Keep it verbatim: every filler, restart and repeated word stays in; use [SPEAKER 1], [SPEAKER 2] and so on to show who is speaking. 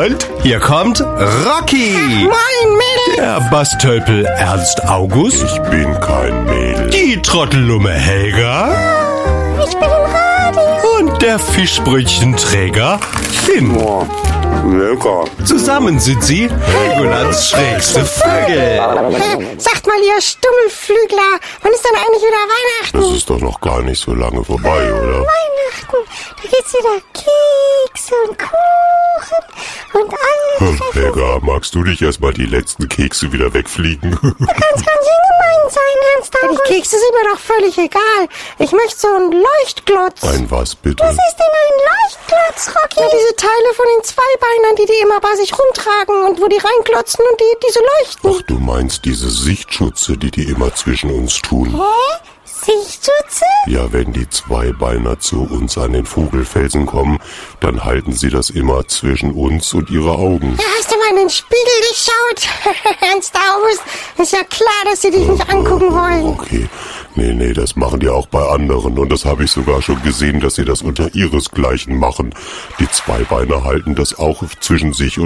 [SPEAKER 1] Und hier kommt Rocky.
[SPEAKER 2] Moin, Mädel.
[SPEAKER 1] Der Bastölpel Ernst August.
[SPEAKER 3] Ich bin kein Mädel.
[SPEAKER 1] Die Trottellumme Helga.
[SPEAKER 2] Ich bin im Radio.
[SPEAKER 1] Und der Fischbrötchenträger Finn.
[SPEAKER 3] Oh, lecker.
[SPEAKER 1] Zusammen sind sie Helgolands schrägste Vögel.
[SPEAKER 2] Sagt mal, ihr Stummelflügler, wann ist denn eigentlich wieder Weihnachten?
[SPEAKER 3] Das ist doch noch gar nicht so lange vorbei, oder?
[SPEAKER 2] Weihnachten, da gibt's wieder Kekse und Kuchen und alles.
[SPEAKER 3] Hm, Helga, magst du dich erstmal die letzten Kekse wieder wegfliegen?
[SPEAKER 2] Du kannst ganz schön gemein sein, Ernst August. Die Kekse sind mir doch völlig egal. Ich möchte so einen Leuchtglotz.
[SPEAKER 3] Ein was, bitte?
[SPEAKER 2] Was ist denn ein Leuchtglotz, Rocky? Ja, diese Teile von den Zweibeinern, die die immer bei sich rumtragen und wo die reinklotzen und die, die so leuchten.
[SPEAKER 3] Ach, du meinst diese Sichtschutze, die die immer zwischen uns tun?
[SPEAKER 2] Hä? Sichtschutze?
[SPEAKER 3] Ja, wenn die Zweibeiner zu uns an den Vogelfelsen kommen, dann halten sie das immer zwischen uns und ihre Augen.
[SPEAKER 2] Ja, hast du mal in den Spiegel geschaut? Ernst August, ist ja klar, dass sie dich nicht angucken wollen.
[SPEAKER 3] Okay, nee, nee, das machen die auch bei anderen. Und das habe ich sogar schon gesehen, dass sie das unter ihresgleichen machen. Die Zweibeiner halten das auch zwischen sich und